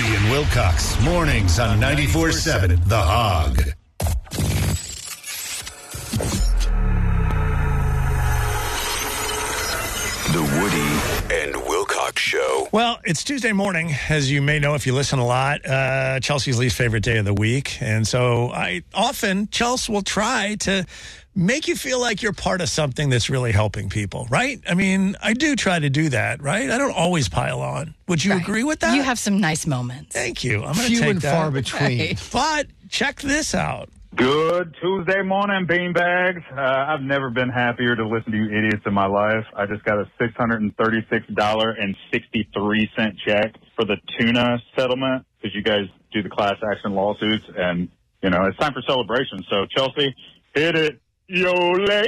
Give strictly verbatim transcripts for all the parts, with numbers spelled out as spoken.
Woody and Wilcox, mornings on ninety-four seven The Hog. The Woody and Wilcox Show. Well, it's Tuesday morning, as you may know if you listen a lot, uh, Chelsea's least favorite day of the week. And so I often, Chelsea will try to make you feel like you're part of something that's really helping people, right? I mean, I do try to do that, right? I don't always pile on. Would you right. agree with that? You have some nice moments. Thank you. I'm going to Few take and that. far between. Right. But check this out. Good Tuesday morning, beanbags. Uh, I've never been happier to listen to you idiots in my life. I just got a six hundred thirty-six dollars and sixty-three cents check for the tuna settlement because you guys do the class action lawsuits, and, you know, it's time for celebration. So, Chelsea, hit it. Yo-lay,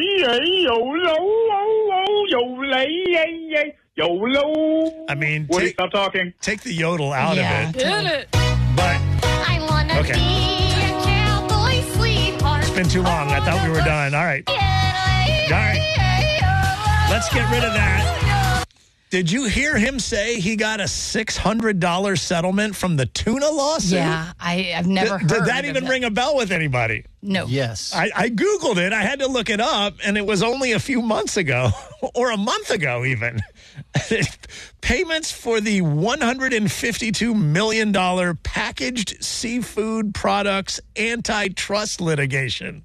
yo-lo, yo-lay, yo-lo. I mean, Woody, take, stop talking. take the yodel out Yeah, of it. totally. Hit it. But I wanna Okay. be a cowboy sweetheart. it's been too long. I thought we were done. All right. All right. Let's get rid of that. Did you hear him say he got a six hundred dollars settlement from the tuna lawsuit? Yeah, I, I've never Did, heard did that of even ring a bell with anybody? No. Yes. I, I Googled it. I had to look it up, and it was only a few months ago, or a month ago even. Payments for the one hundred fifty-two million dollars packaged seafood products antitrust litigation.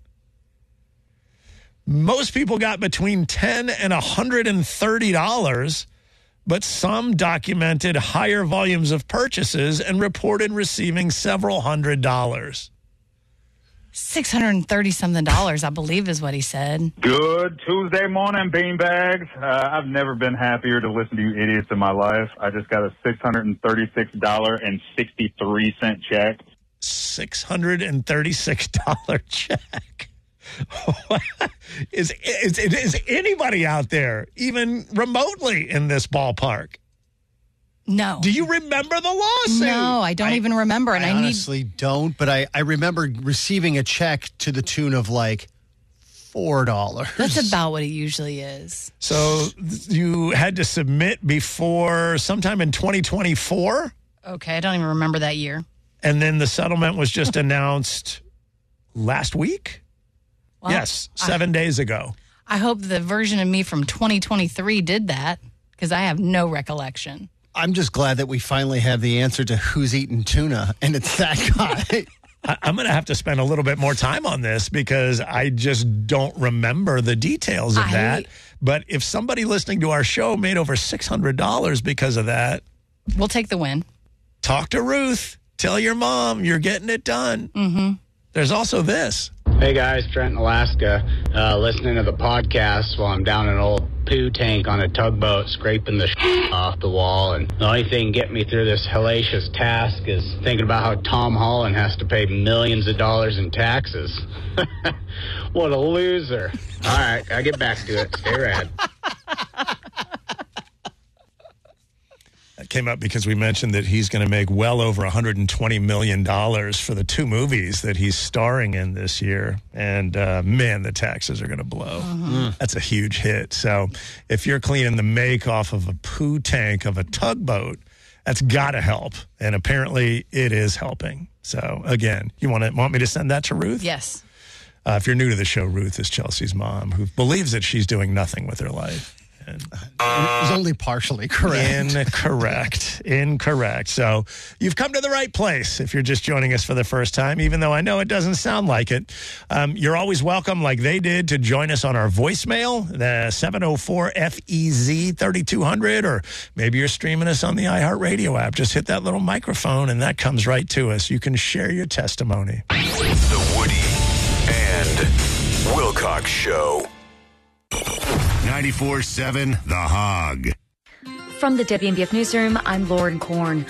Most people got between ten dollars and one hundred thirty dollars, but some documented higher volumes of purchases and reported receiving several hundred dollars. six hundred thirty something dollars, I believe is what he said. Good Tuesday morning, beanbags. Uh, I've never been happier to listen to you idiots in my life. I just got a six hundred thirty-six dollars and sixty-three cents check. six hundred thirty-six dollars check. is, is, is anybody out there even remotely in this ballpark? No. Do you remember the lawsuit? No, I don't even remember. And I, I, need. honestly don't, but I, I remember receiving a check to the tune of like four dollars. That's about what it usually is. So you had to submit before sometime in twenty twenty-four? Okay, I don't even remember that year. And then the settlement was just announced last week? Well, yes, seven I, days ago. I hope the version of me from twenty twenty-three did that because I have no recollection. I'm just glad that we finally have the answer to who's eating tuna, and it's that guy. I, I'm going to have to spend a little bit more time on this because I just don't remember the details of I, that. But if somebody listening to our show made over six hundred dollars because of that, we'll take the win. Talk to Ruth. Tell your mom you're getting it done. Mm-hmm. There's also this. Hey guys, Trent in Alaska, uh, listening to the podcast while I'm down an old poo tank on a tugboat scraping the shit off the wall. And the only thing getting me through this hellacious task is thinking about how Tom Holland has to pay millions of dollars in taxes. What a loser. All right, I'll get back to it. Stay rad. That came up because we mentioned that he's going to make well over one hundred twenty million dollars for the two movies that he's starring in this year. And, uh, man, the taxes are going to blow. Mm-hmm. That's a huge hit. So if you're cleaning the make off of a poo tank of a tugboat, that's got to help. And apparently it is helping. So, again, you want to want me to send that to Ruth? Yes. Uh, if you're new to the show, Ruth is Chelsea's mom, who believes that she's doing nothing with her life. And It was only partially correct. Incorrect. Incorrect. So you've come to the right place if you're just joining us for the first time, even though I know it doesn't sound like it. Um, you're always welcome, like they did, to join us on our voicemail, the seven oh four F E Z thirty-two hundred, or maybe you're streaming us on the iHeartRadio app. Just hit that little microphone, and that comes right to us. You can share your testimony. The Woody and Wilcox Show. ninety-four seven The Hog. From the W N B F Newsroom, I'm Lauren Korn.